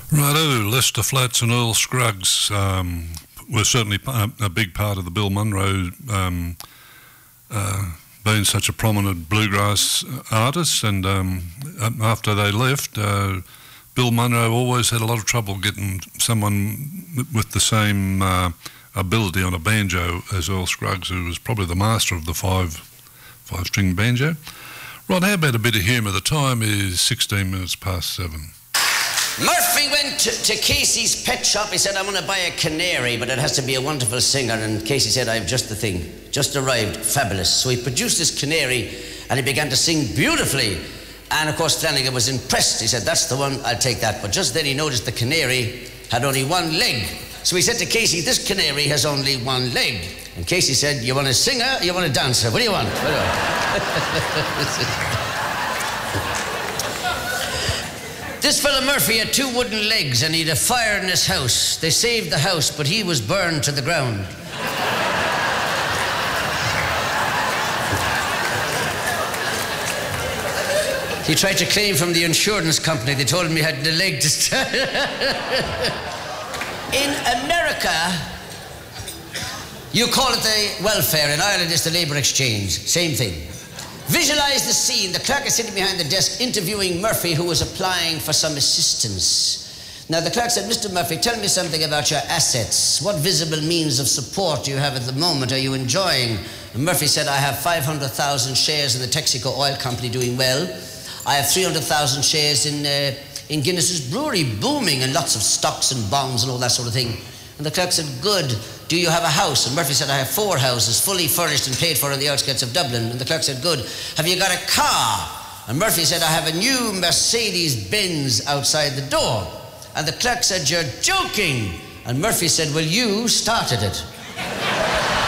Righto, Lester Flats and Earl Scruggs were certainly a big part of the Bill Monroe being such a prominent bluegrass artist, and after they left, Bill Monroe always had a lot of trouble getting someone with the same ability on a banjo as Earl Scruggs, who was probably the master of the five-string banjo. Right, how about a bit of humour? The time is 16 minutes past 7. Murphy went to Casey's pet shop. He said, I want to buy a canary, but it has to be a wonderful singer. And Casey said, I have just the thing. Just arrived. Fabulous. So he produced this canary, and he began to sing beautifully. And, of course, Flanagan was impressed. He said, that's the one, I'll take that. But just then he noticed the canary had only one leg. So he said to Casey, this canary has only one leg. And Casey said, you want a singer or you want a dancer? What do you want? What do you want? This fella Murphy had 2 wooden legs and he had a fire in his house. They saved the house, but he was burned to the ground. He tried to claim from the insurance company. They told him he had the leg to stand. In America, you call it the welfare. In Ireland, it's the labour exchange. Same thing. Visualize the scene. The clerk is sitting behind the desk interviewing Murphy, who was applying for some assistance. Now, the clerk said, Mr. Murphy, tell me something about your assets. What visible means of support do you have at the moment? Are you enjoying? And Murphy said, I have 500,000 shares in the Texaco Oil Company doing well. I have 300,000 shares in Guinness's brewery booming, and lots of stocks and bonds and all that sort of thing. And the clerk said, good. Do you have a house? And Murphy said, I have 4 houses, fully furnished and paid for on the outskirts of Dublin. And the clerk said, good. Have you got a car? And Murphy said, I have a new Mercedes-Benz outside the door. And the clerk said, you're joking. And Murphy said, well, you started it.